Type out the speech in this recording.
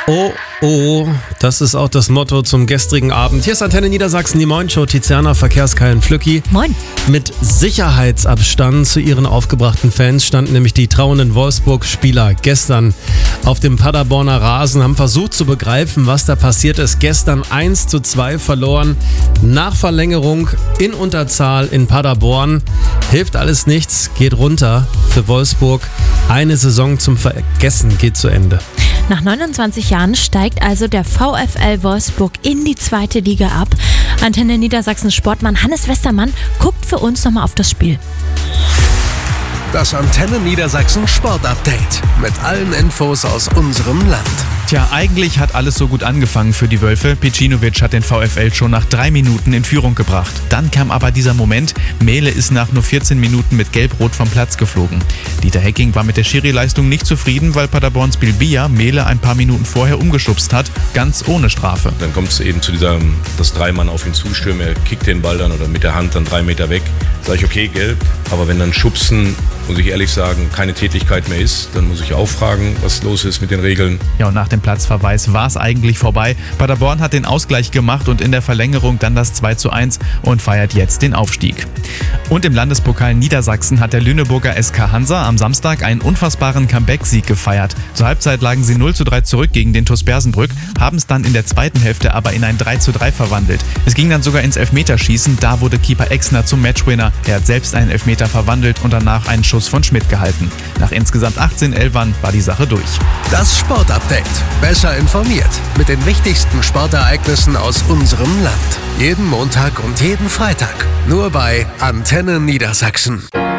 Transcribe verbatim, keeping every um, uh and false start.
Oh, oh, das ist auch das Motto zum gestrigen Abend. Hier ist Antenne Niedersachsen, die Moin-Show. Tiziana, Verkehrskeilen, Flücki. Moin. Mit Sicherheitsabstand zu ihren aufgebrachten Fans standen nämlich die trauernden Wolfsburg-Spieler gestern auf dem Paderborner Rasen, haben versucht zu begreifen, was da passiert ist. Gestern eins zu zwei verloren, nach Verlängerung in Unterzahl in Paderborn. Hilft alles nichts, geht runter für Wolfsburg. Eine Saison zum Vergessen geht zu Ende. Nach neunundzwanzig Jahren steigt also der VfL Wolfsburg in die zweite Liga ab. Antenne Niedersachsen Sportmann Hannes Westermann guckt für uns nochmal auf das Spiel. Das Antenne Niedersachsen Sportupdate mit allen Infos aus unserem Land. Tja, eigentlich hat alles so gut angefangen für die Wölfe. Pecinovic hat den VfL schon nach drei Minuten in Führung gebracht. Dann kam aber dieser Moment, Mehle ist nach nur vierzehn Minuten mit Gelb-Rot vom Platz geflogen. Dieter Hecking war mit der Schiri-Leistung nicht zufrieden, weil Paderborns Bilbia Mehle ein paar Minuten vorher umgeschubst hat, ganz ohne Strafe. Dann kommt es eben zu dieser, dass drei Mann auf ihn zustürmen, er kickt den Ball dann oder mit der Hand dann drei Meter weg. Sag ich, okay, gelb, aber wenn dann Schubsen, muss ich ehrlich sagen, keine Tätigkeit mehr ist, dann muss ich auch fragen, was los ist mit den Regeln. Ja, und nach dem Platzverweis war es eigentlich vorbei. Paderborn hat den Ausgleich gemacht und in der Verlängerung dann das zwei zu eins und feiert jetzt den Aufstieg. Und im Landespokal Niedersachsen hat der Lüneburger S K Hansa am Samstag einen unfassbaren Comeback-Sieg gefeiert. Zur Halbzeit lagen sie null zu drei zurück gegen den T uS Bersenbrück, haben es dann in der zweiten Hälfte aber in ein drei zu drei verwandelt. Es ging dann sogar ins Elfmeterschießen, da wurde Keeper Exner zum Matchwinner. Er hat selbst einen Elfmeter verwandelt und danach einen Schuss von Schmidt gehalten. Nach insgesamt achtzehn Elfern war die Sache durch. Das Sportupdate. Besser informiert mit den wichtigsten Sportereignissen aus unserem Land. Jeden Montag und jeden Freitag. Nur bei Antenne Niedersachsen.